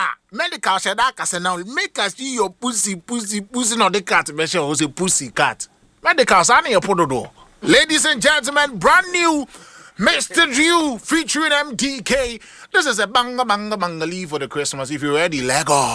medical said that can now make us see your pussy no the cat measure was a pussy cat. Medical sign your pododo. Ladies and gentlemen, brand new Mr. Drew featuring MTK. This is a banga leave for the Christmas. If you're ready, Lego.